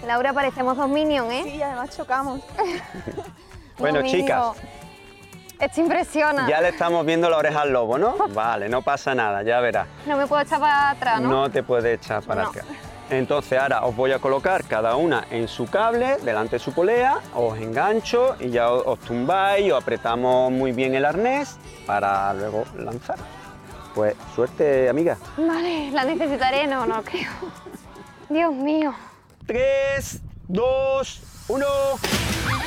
Laura, parecemos dos Minions, ¿eh? Sí, además chocamos. Bueno, Domingo, chicas, esto impresiona. ya le estamos viendo la oreja al lobo, ¿no? Vale, no pasa nada, ya verás. No me puedo echar para atrás, ¿no? No te puedes echar para No. atrás. Entonces ahora os voy a colocar cada una en su cable, delante de su polea, os engancho y ya os tumbáis, os apretamos muy bien el arnés para luego lanzar. Pues suerte, amiga. Vale, la necesitaré, no creo. Dios mío. 3, 2, 1.